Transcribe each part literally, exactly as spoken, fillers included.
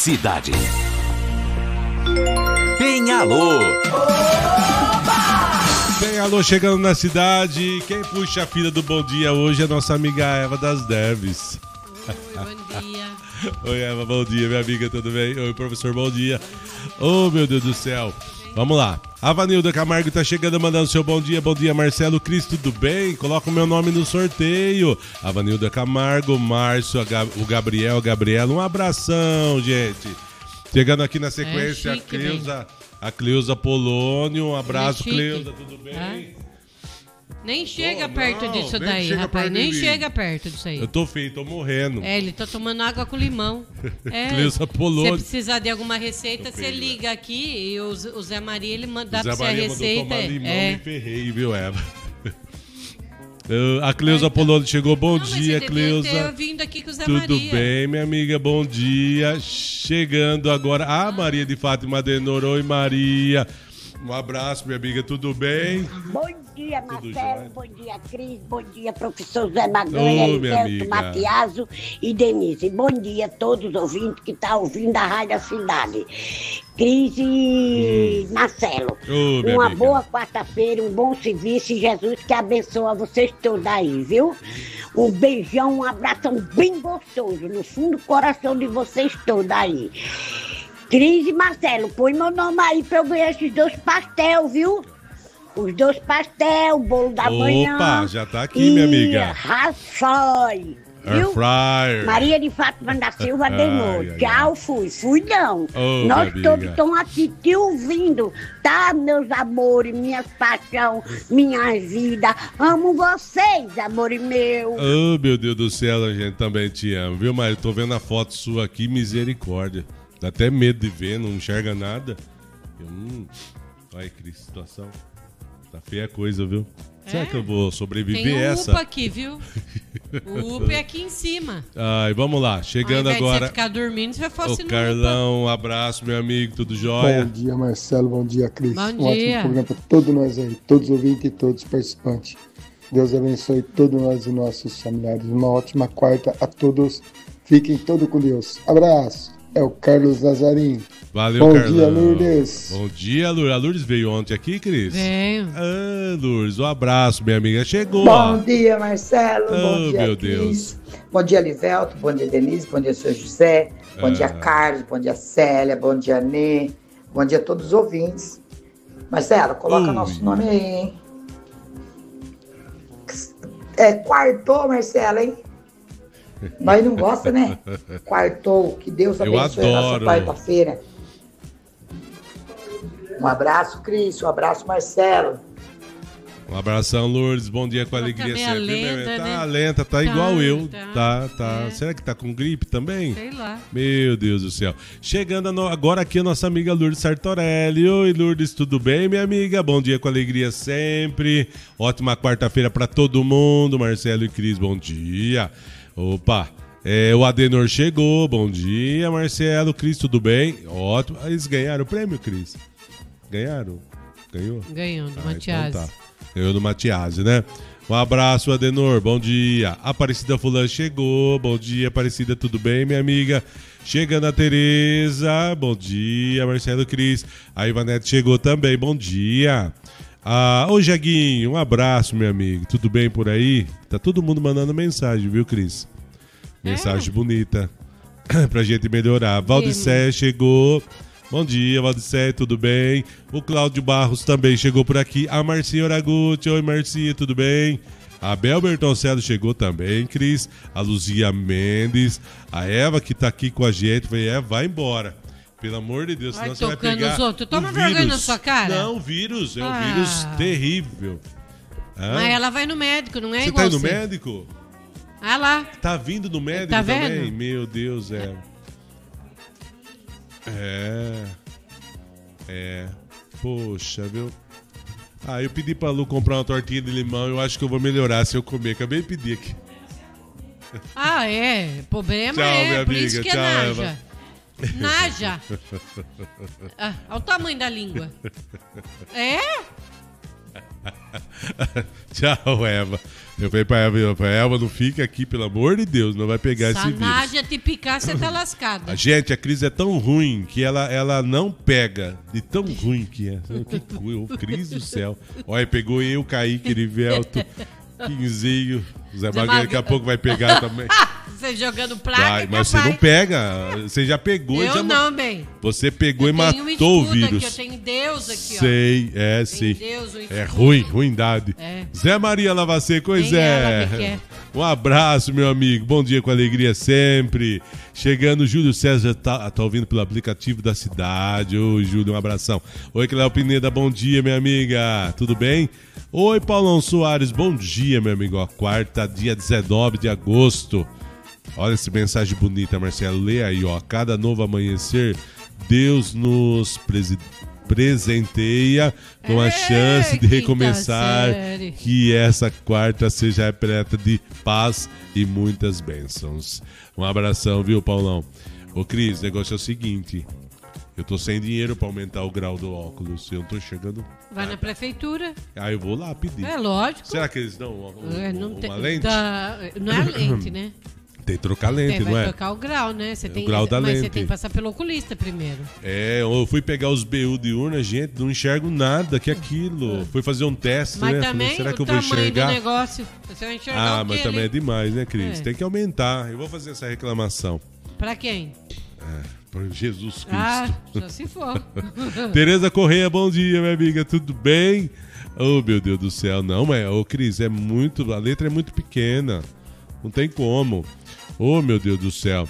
Cidade. Tem alô. Tem alô chegando na cidade. Quem puxa a fila do bom dia hoje é a nossa amiga Eva das Neves. Oi, bom dia. Oi, Eva, bom dia, minha amiga, tudo bem? Oi, professor, bom dia. Oh, meu Deus do céu. Vamos lá. A Vanilda Camargo tá chegando, mandando seu bom dia. Bom dia, Marcelo Cris, tudo bem? Coloca o meu nome no sorteio. A Vanilda Camargo, Márcio, o Gabriel, a Gabriela. Um abração, gente. Chegando aqui na sequência, É chique, a Cleusa, a Cleusa Polônio. Um abraço, É Cleusa, tudo bem? Ah. Nem chega Oh, perto não, disso nem daí, chega rapaz. perto de Nem mim. chega perto disso aí. Eu tô feio, tô morrendo. É, ele tá tomando água com limão. É. Cleusa Polônio. Se precisar de alguma receita, Tô você feio, liga aqui e o, o Zé Maria, ele manda Zé pra você a Maria mandou receita. tomar limão, É. me ferrei, viu, Eva? Eu- A Cleusa Polônio chegou. Bom Não, mas dia, você devia Cleusa. ter vindo aqui com o Zé Tudo Maria. bem, minha amiga? Bom dia. Chegando agora a Maria de Fátima Adenor. Oi, Maria. Um abraço, minha amiga. Tudo bem? Bom dia, Tudo Marcelo. jóia? Bom dia, Cris. Bom dia, professor Zé Ô, Maganha, minha Elivelto, amiga. Matiaso e Denise. Bom dia a todos os ouvintes que estão ouvindo a Rádio da Cidade. Cris e Marcelo. Ô, minha Uma amiga. boa quarta-feira, um bom serviço e Jesus que abençoe vocês todos aí, viu? Um beijão, um abração bem gostoso no fundo do coração de vocês todos aí. Cris e Marcelo, põe meu nome aí pra eu ganhar esses dois pastel, viu? Os dois pastel, o bolo da Opa, manhã. já tá aqui, minha amiga. Raçói, Air viu? fryer. Maria de Fátima da Silva de Ai, noite. ai, Tchau, fui. Fui não. Ô, Nós minha todos amiga. estamos aqui te ouvindo, tá, meus amores, minhas paixão, minha vida. Amo vocês, amor meu. Oh, meu Deus do céu, a gente também te ama, viu, Maria? Tô vendo a foto sua aqui, misericórdia. Dá até medo de ver, não enxerga nada. Hum. Olha, Cris, situação. Tá feia a coisa, viu? Será É? que eu vou sobreviver Tem um essa? U P A aqui, viu? O U P A é aqui em cima. Ai, vamos lá. Ao Chegando invés de agora. você ficar dormindo, você vai Ô, fosse no Carlão, um abraço, meu amigo, tudo jóia? Bom dia, Marcelo. Bom dia, Cris. Bom um dia. ótimo programa para todos nós aí, todos os ouvintes e todos os participantes. Deus abençoe todos nós e nossos familiares. Uma ótima quarta a todos. Fiquem todos com Deus. Abraço. É o Carlos Nazarim. Valeu, Bom Carlão. dia, Lourdes. Bom dia, Lourdes. A Lourdes veio ontem aqui, Cris? Venho. Ah, Lourdes, um abraço, minha amiga. Chegou. Bom dia, Marcelo. Oh, bom dia, meu Cris. Bom dia, Livelto. Bom dia, Denise. Bom dia, senhor José. Bom Ah. dia, Carlos. Bom dia, Célia. Bom dia, Nê. Bom dia a todos os ouvintes. Marcelo, coloca Ui. nosso nome aí, hein? É, quartou, Marcelo, hein? Mas não gosta, né? Quartou. Que Deus Eu abençoe a nossa adoro. quarta-feira. Um abraço, Cris. Um abraço, Marcelo. Um abração, Lourdes. Bom dia com Ela alegria tá meio sempre. viu, lenta, minha- né? Tá lenta, tá, Tá, igual eu. tá. Tá, tá. É. Será que tá com gripe também? Sei lá. Meu Deus do céu. Chegando a no- agora aqui a nossa amiga Lourdes Sartorelli. Oi, Lourdes, tudo bem, minha amiga? Bom dia com alegria sempre. Ótima quarta-feira pra todo mundo. Marcelo e Cris, bom dia. Opa, é, o Adenor chegou. Bom dia, Marcelo. Cris, tudo bem? Ótimo. Ah, eles ganharam o prêmio, Cris? Ganharam? Ganhou? Ganhou do Ah, Matias. então tá. Ganhou do Matiasi, né? Um abraço, Adenor. Bom dia. Aparecida Fulano chegou. Bom dia, Aparecida. Tudo bem, minha amiga? Chegando a Tereza. Bom dia, Marcelo Cris. A Ivanete chegou também. Bom dia. Ah, ô, Jaguinho, um abraço, meu amigo. Tudo bem por aí? Tá todo mundo mandando mensagem, viu, Cris? Mensagem É. bonita. Pra gente melhorar. Valdicé chegou. Bom dia, Valdicé, tudo bem? O Cláudio Barros também chegou por aqui. A Marcinha Oraguchi, oi Marcinha, tudo bem? A Bel Bertoncello chegou também, Cris. A Luzia Mendes. A Eva que tá aqui com a gente. Falei, Eva, vai embora. Pelo amor de Deus, Vai senão você vai tocando pegar os outros. Toma o vergonha vírus. na sua cara. Não, vírus. É um Ah. vírus terrível. Hã? Mas ela vai no médico, não é Você igual tá indo no você. médico? Ah lá. Tá vindo no médico Tá também? vendo? Meu Deus, é. É. É. Poxa, viu? Ah, eu pedi pra Lu comprar uma tortinha de limão. Eu acho que eu vou melhorar se eu comer. Acabei de pedir aqui. Ah, é. O problema Tchau, é. minha Por isso amiga. que é Tchau, Naja. Eva. Naja. Ah, olha o tamanho da língua. É? Tchau, Eva. Eu falei pra Eva, pra Eva, não fica aqui, pelo amor de Deus, não vai pegar Se esse a vírus. Nádia te picar, você tá lascada. A gente, a Cris é tão ruim que ela, ela não pega. De tão ruim que é. Que coisa, ô Cris do céu. Olha, pegou eu, Kaique, Erivelto, Quinzinho. Zé Magalhães daqui a pouco vai pegar também. Você jogando praga, Vai, mas você capaz. não pega. Você já pegou. Eu e já não, bem. Você pegou Eu e tenho um matou o escudo vírus. Aqui, eu tenho Deus aqui, ó. Sei, é, Tem sim. Deus, o É escudo. ruim, ruindade. É. Zé Maria Lavacê, pois Nem é. ela me quer. Um abraço, meu amigo. Bom dia com alegria sempre. Chegando, Júlio César tá, tá ouvindo pelo aplicativo da cidade. Oi, Júlio, um abração. Oi, Cléo Pineda, bom dia, minha amiga. Tudo bem? Oi, Paulão Soares, bom dia, meu amigo. Ó, quarta, dia dezenove de agosto. Olha essa mensagem bonita, Marcelo. Lê aí, ó. Cada novo amanhecer, Deus nos presi- presenteia com a É, chance de quinta recomeçar. série. Que essa quarta seja repleta de paz e muitas bênçãos. Um abração, viu, Paulão? Ô, Cris, o negócio é o seguinte. Eu tô sem dinheiro pra aumentar o grau do óculos. Eu não tô chegando. Vai na prefeitura. Ah, eu vou lá pedir. É lógico. Será que eles dão uma, É, não uma tem, lente? dá- não é a lente, né? Tem que trocar lente, Tem, não vai é? trocar o grau, né? Você o tem, grau da mas você lente. tem que passar pelo oculista primeiro. É, eu fui pegar os B U de urna, gente, não enxergo nada que aquilo. Fui fazer um teste, Mas né? também Falei, será o que eu vou tamanho enxergar? do negócio, você vai enxergar Ah, o mas quê também é ali? demais, né, Cris? É. Tem que aumentar. Eu vou fazer essa reclamação. Pra quem? Por Jesus Cristo. Ah, só se for. Tereza Correia, bom dia, minha amiga, tudo bem? Oh, meu Deus do céu, não, mas, ô, Cris, é muito, a letra é muito pequena, não tem como. Oh, meu Deus do céu.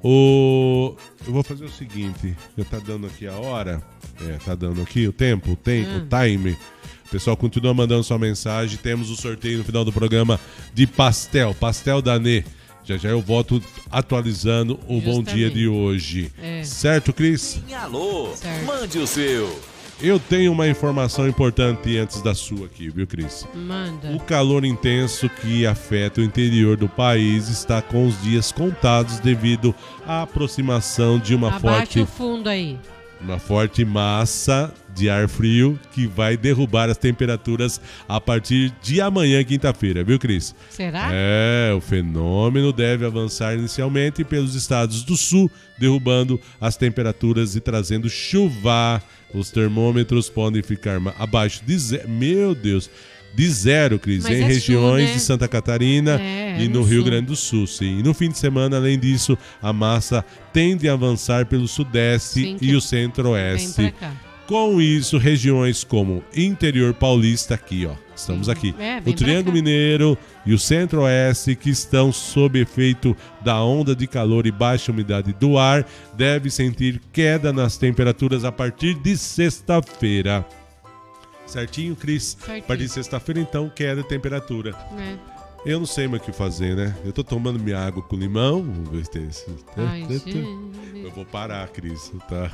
Oh, eu vou fazer o seguinte, já tá dando aqui a hora, é, tá dando aqui o tempo, o tempo, Hum. o time. O pessoal continua mandando sua mensagem, temos o sorteio no final do programa de pastel, pastel da Nê. Já já eu volto atualizando o Bom Justamente. Dia de hoje. É. Certo, Cris? Alô, Certo. mande o seu. Eu tenho uma informação importante antes da sua aqui, viu, Cris? Manda. O calor intenso que afeta o interior do país está com os dias contados devido à aproximação de uma Abaixa forte, o fundo aí. uma forte massa de ar frio que vai derrubar as temperaturas a partir de amanhã, quinta-feira, viu, Cris? Será? É, o fenômeno deve avançar inicialmente pelos estados do sul, derrubando as temperaturas e trazendo chuva. Os termômetros podem ficar ma- abaixo de zero. Meu Deus! De zero, Cris, Mas em é regiões sul, né? de Santa Catarina É, e é no, no Rio sul. Grande do Sul, sim. E no fim de semana, além disso, a massa tende a avançar pelo sudeste Sim, que e o Vem centro-oeste. pra cá. Com isso, regiões como interior paulista, aqui, ó, estamos aqui, É, vem o Triângulo pra cá. Mineiro e o Centro-Oeste, que estão sob efeito da onda de calor e baixa umidade do ar, deve sentir queda nas temperaturas a partir de sexta-feira. Certinho, Cris? Certinho. A partir de sexta-feira, então, queda de temperatura. É. Eu não sei mais o que fazer, né? Eu tô tomando minha água com limão. Vamos ver se tem esse- Ai, Eu gente. vou parar, Cris. Tá,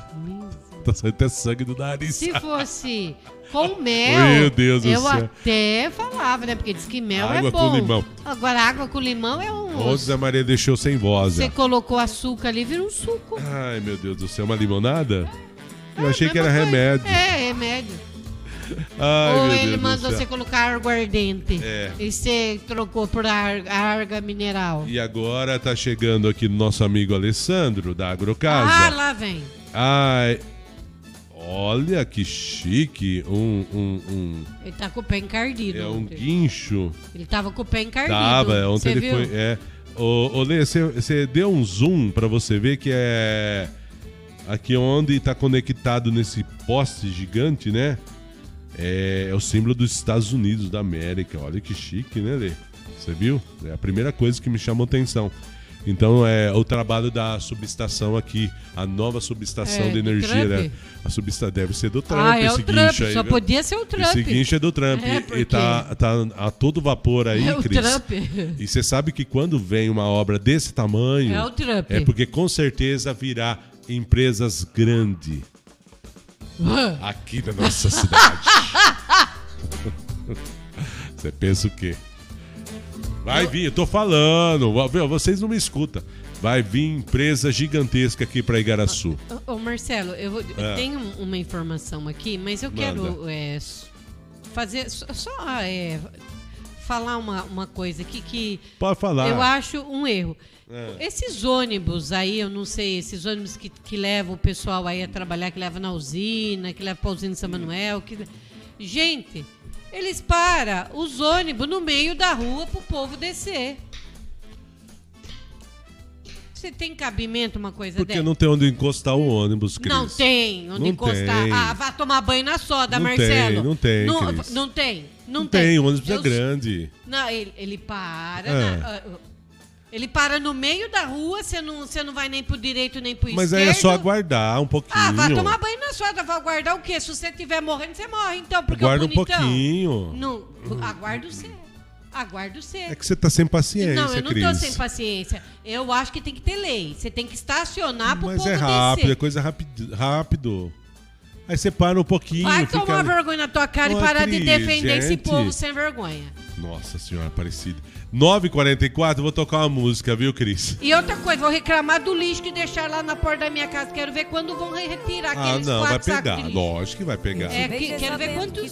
tá saindo até sangue do nariz. Se fosse com mel, Meu Deus do eu céu. até falava, né? Porque diz que mel Água é bom. com limão. Agora, água com limão é um... Onde Zé Maria deixou sem voz. Você já. colocou açúcar ali, vira um suco. Ai, meu Deus do céu, uma limonada? Eu É, achei que era mesma coisa. remédio. É, remédio. Ai, Ou meu ele Deus do mandou céu. você colocar aguardente. É. E você trocou por ar- arga mineral. E agora tá chegando aqui nosso amigo Alessandro, da Ah, Agrocasa. lá vem. Ai, olha que chique. Um, um, um, Ele tá com o pé encardido. é um ontem. guincho. Ele tava com o pé encardido. Tava, ontem Você ele viu? foi. É. Ô, ô Lê, você deu um zoom pra você ver que é. Aqui onde tá conectado nesse poste gigante, né? É, é o símbolo dos Estados Unidos da América. Olha que chique, né, Lê? Você viu? É a primeira coisa que me chamou atenção. Então é o trabalho da subestação aqui, a nova subestação É, de do energia, Trump? né? A subestação deve ser do Trump, Ah, é esse o Trump. guincho aí. Só viu? podia ser o Trump. Esse guincho é do Trump. É, e porque- tá, tá a todo vapor aí, É o Cris. Trump. E você sabe que quando vem uma obra desse tamanho, É o Trump. é porque com certeza virá empresas grandes aqui da nossa cidade. Você pensa o quê? Vai vir, eu tô falando, viu, vocês não me escutam. Vai vir empresa gigantesca aqui pra Igaraçu. Ô, ô, Marcelo, eu, vou- eu Ah. tenho uma informação aqui, mas eu Manda. quero é, s- fazer só, só é, falar uma, uma coisa aqui que Pode falar. eu acho um erro. É. Esses ônibus aí, eu não sei, esses ônibus que, que levam o pessoal aí a trabalhar, que levam na usina, que levam pra usina de São Manuel, que... gente, eles param os ônibus no meio da rua pro povo descer. Você tem cabimento uma coisa Porque dessa? não tem onde encostar o ônibus, Cris. Não tem onde Não encostar. tem. Ah, vá tomar banho na soda, Não Marcelo. tem, não tem, Não, Cris. não tem, não, Não tem. tem, o ônibus é Eu- grande. Não, ele, ele para. É. na- ah, ele para no meio da rua, você não, você não vai nem pro direito nem pro Mas esquerdo. aí é só aguardar um pouquinho. Ah, vai tomar banho na soda, vai aguardar o quê? Se você estiver morrendo, você morre, então, porque Aguarda o um bonitão... pouquinho. Não, aguardo você. Aguardo você. É que você tá sem paciência, Não, eu não Cris. tô sem paciência. Eu acho que tem que ter lei. Você tem que estacionar pro Mas povo é rápido, descer. é coisa rápido, rápido. Aí você para um pouquinho. Vai fica tomar ali. vergonha na tua cara Ô, e parar de Cris, defender esse gente. povo sem vergonha. Nossa senhora, Aparecida. nove e quarenta e quatro, eu vou tocar uma música, viu, Cris? E outra coisa, vou reclamar do lixo que deixaram lá na porta da minha casa. Quero ver quando vão retirar Ah, aqueles não, vai quatro sacos pegar. de lixo. Lógico que vai pegar. É, que- quero ver quantos